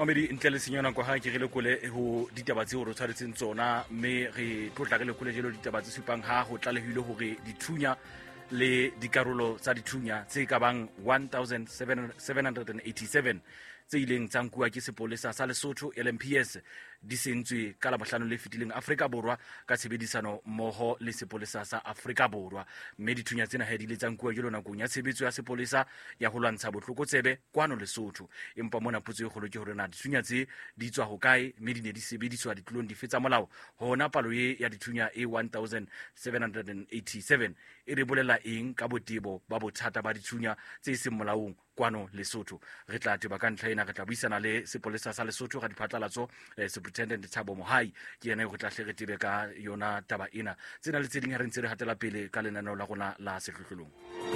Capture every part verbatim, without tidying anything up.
Mamedi ntle le senyona kwa ha ke re lekole ho ditaba tseo re tshwaretseng tsona mme re tlotla re lekole jelo ditaba tse supang ha ho tlalehile hore dithunya le dikarolo tsa dithunya tse ka bang one thousand seven hundred eighty-seven tse ileng tsa nkuwa ke sepolesa sa Lesotho L M P S di sentswe ka la bohlano le fitileng Afrika Borwa ka tshebedisano mmoho le sepolesa sa Afrika Borwa. Mme dithunya tsena ha di le tsa nkuwa jelo nakong ya tshebetso ya sepolesa ya ho lwantsha botlokotsebe kwano Lesotho. Empa mona potso e kgolo ke hore na dithunya tse di tswa ho kae mme di ne di sebediswa ditlolong di fetsa molao. Hona palo e ya dithunya e one thousand seven hundred eighty-seven e re bolela eng ka botebo ba bothata ba dithunya tse seng molaong kwano Lesotho. Re tla teba ka ntlha ena re tla buisana le sepolesa sa Lesotho ga diphatlalatso eh, Superintendent Thabo Mohai ke yena go tla hle re tebe ka yona taba ena. Tsena le tseding ha re ntse re hatela pele ka lenaneo la rona la sehlohlolong.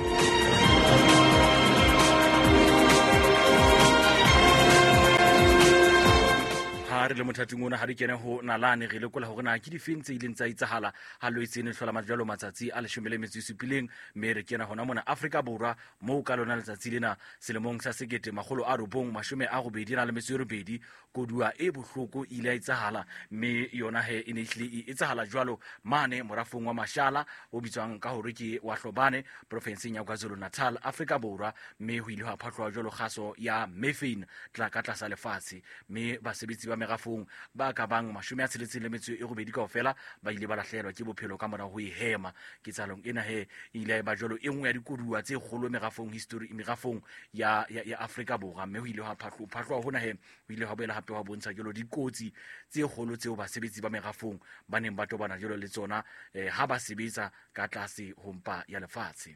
Ha re le mothating ona ha re kene ho nalane re lekola hore na ke difeng tse ileng tsa itsahala ha lo itsene hlola majalo matsatsi a leshome le metso e supileng mme re kena hona mona Afrika Borwa moo ka lona letsatsi lena selemong sa sekete makgolo a robong mashome a robedi na le metso e robedi kodua e bohloko ile a itsahala mme yona he e ne e itsahala jwalo mane morafong wa Mashala o bitswang ka hore ke wa Hlobane provinseng ya KwaZulu-Natal Afrika Borwa mme ho ile ha phatlwa jwalo kgaso ya methane tla ka tlasa lefatshe mme basebetsi ba merafong ba ka bang mashome a tsheletseng le metso e robedi kaofela ba ile ba lahlehelwa ke bophelo ka mora ho ihema. Ketsalong ena he ile ba jwalo e nngwe ya dikoduwa tse kgolo merafong history merafong ya ya, ya Afrika Borwa mme ho ile ha phatlwa phatlwa hona he ho ile ha boela hape wa bontsha jelo dikotsi tse kgolo tseo basebetsi ba merafong ba neng ba tobana jelo le tsona eh, ha ba sebetsa ka tlase ho mpa ya lefatshe.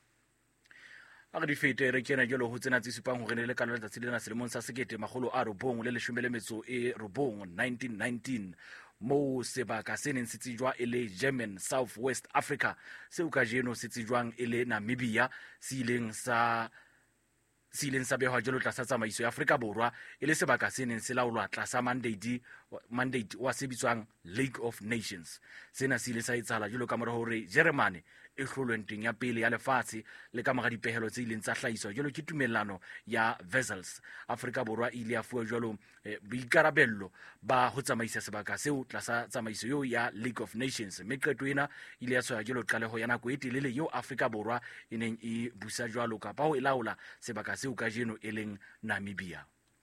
A re fete re kena jelo ho tsena tse supang hore ne le ka lona letsatsi lena selemong sa sekete makgolo a robong le leshome le metso e robong nineteen nineteen mo sebaka se neng se tsejwa e le German South West Africa seo ka jeno se tsejwang e le Namibia se ileng sa se ileng sa behwa jelo tlasa tsamaiso ya Afrika Borwa e le sebaka se neng se laolwa tlasa mandate mandate wa se bitswang League of Nations. Sena se ile sa etsahala jelo ka mora hore Germany e hlolwe ntweng ya pele ya lefatshe le ka mora dipehelo tse ileng tsa hlahiswa jelo ke tumellano ya Versailles. Afrika Borwa ile ya fuwa jelo eh, boikarabello ba ho tsamaisa sebaka seo tlasa tsamaiso eo ya League of Nations. Meqeto ena ile ya tswa jelo qaleho ya nako e telele eo Afrika Borwa e neng e busa jwalo ka pa ho elaola sebaka seo ka jeno e leng Namibia.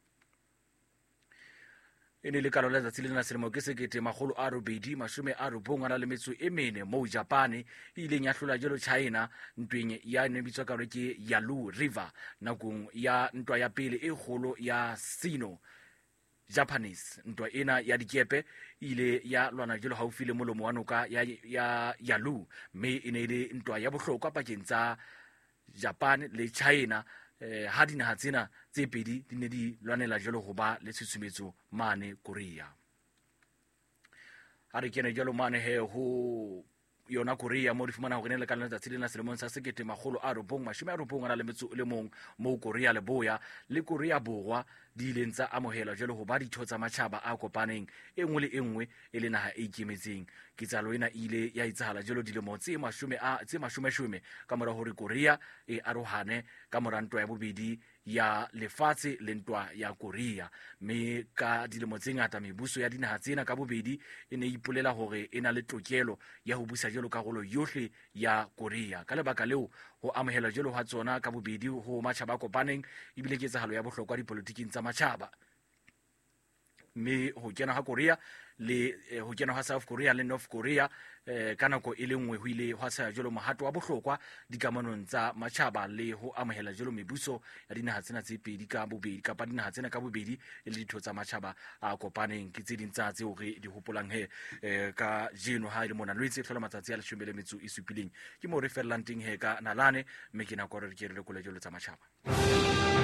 Ene le kalola letsatsi lena selemo ke sekete makgolo a robedi mashome a robong a na le metso e mene moo Japan e ileng ya hlola jelo China ntweng ya ne bitswa ka hore ke Yalu River nakong ya ntwa ya pele e kgolo ya Sino Japanese. Ntwa ena ya dikepe ile ya lwana jelo haufi le molomo wa noka ya ya Yalu mme ene ile ntwa ya bohlokwa pakeng tsa Japan le China. Eh, ha dinaha tsena tse pedi di ne di lwanela jelo ho ba le tshusumetso mane Korea. Ha re kene jelo mane he ho yona Korea mo di fumana hore ne le ka letsatsi lena selemong sa sekete makgolo a robong mashome a robong a na le metso le mong mo Korea le boya le Korea Borwa di ileng tsa amohela jelo ho ba ditho tsa matjhaba a kopaneng e nngwe le e nngwe e le naha e ikemetseng. Ketsalo ena ile ya itsahala jelo dilemo tse mashome a tse mashome shome ka mora hore Korea e arohane ka mora ntwa ya bobedi ya lefatshe le ntwa ya Korea mme ka dilemo tse ngata mebuso ya dinaha tsena ka bobedi e ne ipolela hore ena le tokelo ya ho busa jelo karolo yohle ya Korea. Ka lebaka leo ho amohela jelo ha tsona ka bobedi ho matjhaba a kopaneng ebile ke tsahalo ya bohlokwa dipolitiking tsa matjhaba. Mme ho kena ha Korea le eh, ho kena ha South Korea le North Korea eh, ka nako e le nngwe ho ile hwa tsaya jelo mohato wa bohlokwa dikamanong tsa matjhaba le ho amohela jelo mebuso ya dinaha tsena tse pedi ka bobedi kapa dinaha tsena ka bobedi e le ditho tsa matjhaba a kopaneng. Ke tse ding tsa tseo re di hopolang he eh, ka jeno ha ile mona lwetse hlola matsatsi a leshome le metso e supileng ke mo re fellang teng he ka nalane mme ke na go re ke re lekole jelo tsa matjhaba.